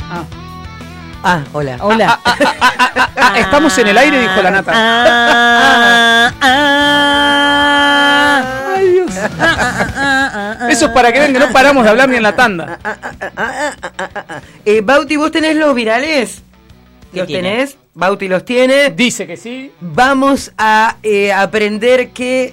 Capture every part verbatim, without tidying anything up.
Ah. Ah, hola. Hola. Ah, ah, ah, ah, ah, ah, estamos en el aire, dijo la Nata. Ah, ah, Ay, Dios. ah, ah, ah, ah, Eso es para que vean que no paramos de hablar ni en la tanda. ah, ah, ah, ah, ah, ah, ah. Eh, Bauti, ¿vos tenés los virales? ¿Los tiene? tenés? Bauti los tiene. Dice que sí. Vamos a eh, aprender qué,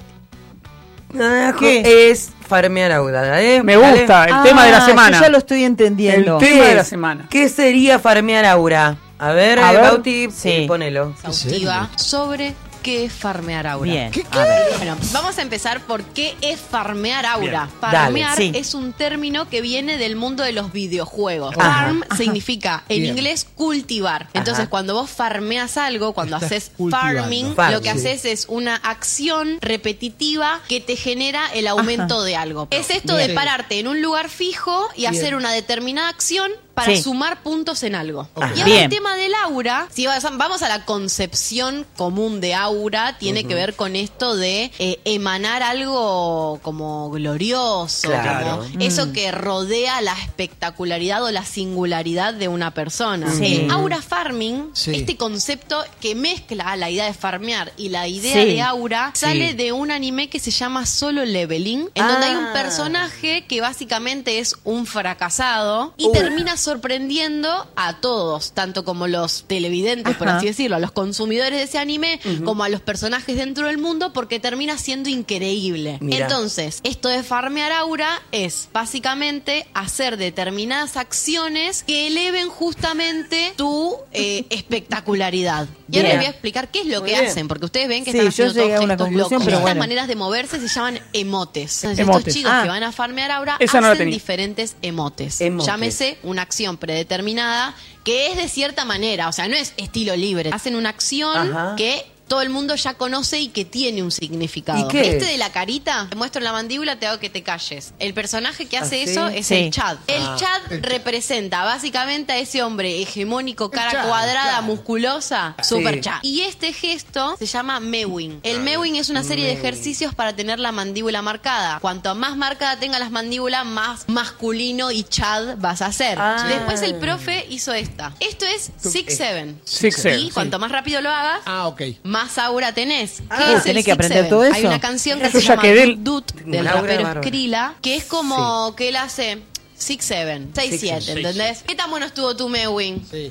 ¿Qué? es farmear Aura, ¿eh? Me gusta, el tema de la Ah, semana. Yo ya lo estoy El entendiendo. tema de la es? semana. ¿Qué sería farmear Aura? A ver, A eh, ver. Bauti, Sí. eh, ponelo. Exhaustiva sobre qué es farmear aura. Bien. A ver. Bueno, vamos a empezar por qué es farmear aura. Bien. Farmear Dale, sí. es un término que viene del mundo de los videojuegos. Ajá. Farm significa en Bien. inglés cultivar. Entonces, Ajá. cuando vos farmeas algo, cuando Estás haces cultivando. farming, Farm, lo que sí. haces es una acción repetitiva que te genera el aumento de algo. Es esto Bien. de pararte en un lugar fijo y hacer una determinada acción para Sí. sumar puntos en algo. Ajá. Y ahora Bien. el tema del aura, si vas- vamos a la concepción común de aura, tiene que ver con esto de eh, emanar algo como glorioso, Claro. como eso que rodea la espectacularidad o la singularidad de una persona. Sí. El aura farming, Sí. este concepto que mezcla la idea de farmear y la idea Sí. de aura, Sí. sale de un anime que se llama Solo Leveling, en donde hay un Ah. personaje que básicamente es un fracasado y Uh. termina sorprendiendo a todos, tanto como los televidentes, por Ajá. así decirlo, a los consumidores de ese anime, como a los personajes dentro del mundo, porque termina siendo increíble. Mira. Entonces, esto de farmear aura es básicamente hacer determinadas acciones que eleven justamente tu eh, espectacularidad. Y ahora Bien. les voy a explicar qué es lo Muy que bien. hacen, porque ustedes ven que Sí, están yo haciendo llegué a todos una gestos conclusión, locos. pero Estas bueno. maneras de moverse se llaman emotes. Entonces, Emotes. estos chicos Ah. que van a farmear aura Esa no la hacen tenía. diferentes emotes. Emotes. Llámese una acción predeterminada que es de cierta manera, o sea, no es estilo libre. Hacen una acción Ajá. que todo el mundo ya conoce y que tiene un significado. ¿Y qué Este es? de la carita, te muestro la mandíbula, te hago que te calles. El personaje que hace ¿Ah, sí? eso es Sí. el Chad. El Ah. Chad representa básicamente a ese hombre hegemónico, cara Chad, cuadrada, claro. musculosa, Sí. super Chad. Y este gesto se llama mewing. El mewing es una serie de ejercicios para tener la mandíbula marcada. Cuanto más marcada tenga las mandíbulas, más masculino y Chad vas a hacer. Ah. Después el profe hizo esta. Esto es six seven. Six, seven, Y sí. cuanto más rápido lo hagas, Ah, ok. más aura tenés. ¿Qué Ah, es el ¿tenés que six aprender seven? todo eso? Hay una canción que Yo se ya llama quedé el- Dut Tengo del un aura rapero bárbaro. Skrilla, que es como que él hace six seven, seis Six, siete, seven. ¿entendés? ¿Qué tan bueno estuvo tu Mewing? Sí.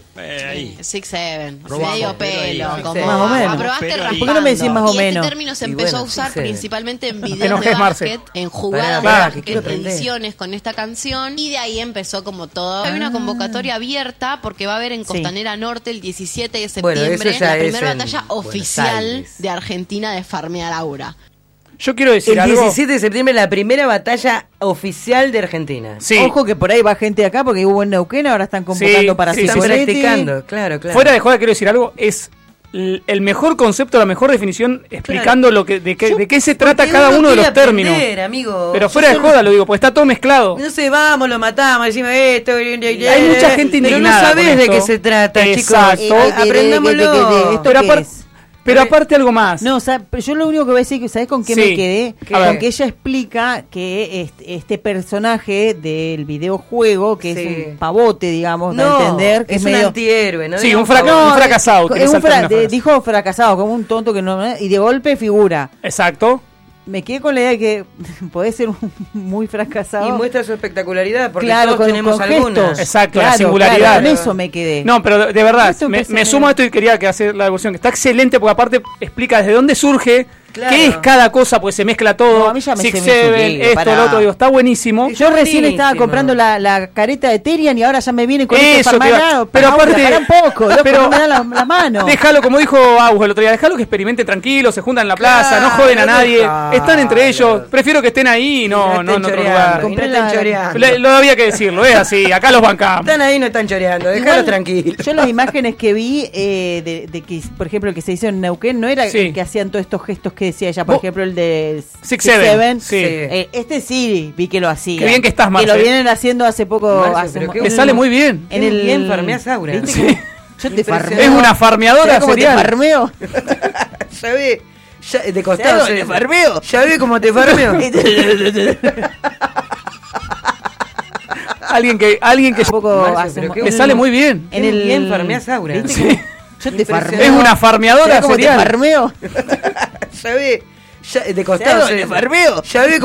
six seven, Probamos, medio pero ahí, pelo, six, como seven. Más o menos. aprobaste Pero ahí. raspando. ¿Por qué no me decís más o y menos? este término se Y empezó bueno, a usar six, seven. principalmente en Te videos de enojes, Marce. básquet, en jugadas Pará, de que quiero básquet, en aprender. ediciones con esta canción, y de ahí empezó como todo. Hay una convocatoria abierta porque va a haber en Sí. Costanera Norte el diecisiete de Bueno, septiembre eso ya la es primera en batalla Buenos oficial Aires. de Argentina de farmear aura. Yo quiero decir El algo. diecisiete de septiembre, la primera batalla oficial de Argentina. Sí. Ojo que por ahí va gente de acá porque hubo en Neuquén, ahora están convocando Sí, para sí, Están Cipoletti. practicando, claro, claro. Fuera de joda, quiero decir algo. Es l- el mejor concepto, la mejor definición explicando lo que de, qué, Yo- de qué se trata porque cada uno uno de quiere los términos. aprender, amigo. Pero Yo fuera de solo- joda lo digo, porque está todo mezclado. No sé, vamos, lo matamos, decimos esto. Hay mucha gente Pero no indignada sabés con de esto. qué se trata, Exacto. chicos. Eh, eh, Aprendámoslo. que- que- que- esto Pero, qué apar- es? pero aparte algo más. No, o sea, pero yo lo único que voy a decir que ¿sabés con qué Sí. me quedé? ¿Qué? Con que ella explica que este, este personaje del videojuego, que Sí. es un pavote, digamos, No, de entender, que es es, un medio antihéroe, ¿no? Sí, Digamos, un fraca- favor. un fracasado, es querés un saltar fra- una de- frase. dijo fracasado, como un tonto que no, y de golpe figura. Exacto. Me quedé con la idea de que podés ser un muy fracasado. Y muestra su espectacularidad, porque claro, todos con, tenemos con algunas. gestos. Exacto, la Claro, singularidad. claro, con eso me quedé. No, pero de, de verdad, Esto me, que se me me- sumo a esto y quería que hacer la devolución, que está excelente porque aparte explica desde dónde surge, Claro. qué es cada cosa, pues se mezcla todo. No, a mí ya me Six, se me seven, subí, esto, pará. lo otro, digo, está buenísimo. Yo recién estaba Buenísimo. comprando la, la careta de Terian y ahora ya me vienen con Eso este te iba- farmaciado. pero aparte- para un poco, loco, pero- no me da la, la mano. Déjalo, como dijo Agus el otro día, déjalo que experimenten tranquilos, se juntan en la plaza, Claro, no joden a nadie, déjalo. están entre ellos. Prefiero que estén ahí y no, no, estén en otro choreando, lugar. y no Compré estén la- choreando. Le- lo había que decirlo, es así, acá los bancamos. Están ahí, no están choreando, déjalo Igual, tranquilo. Yo las imágenes que vi eh, de, de que, por ejemplo, el que se hizo en Neuquén, no era Sí. el que hacían todos estos gestos que decía ella, por Vos- ejemplo, el de Six Seven, sí. Eh, este sí vi que lo hacía. Qué bien que estás, Marce. Que lo vienen haciendo hace poco. Marce, hace pero mo- qué Te en- sale muy bien. En Qué el bien farmeás Aura. ¿Viste Sí. cómo- Yo te Impresionante. farmeo. Es una farmeadora ¿Sabés cómo te serial. farmeo? Ya ve, ya, de costado. ¿Sabés se- cómo te farmeo? Ya ve cómo te farmeo. alguien que alguien que Un poco Marcio, hace- pero qué le sale muy bien. En el bien farmeás, Aura. ¿Viste Sí. cómo- Yo te farmeo. Es una farmeadora ¿Sabés cómo te serial. farmeo? Ya ve, ya, de ¿Sabés costado. dónde se- farmeo? Ya ve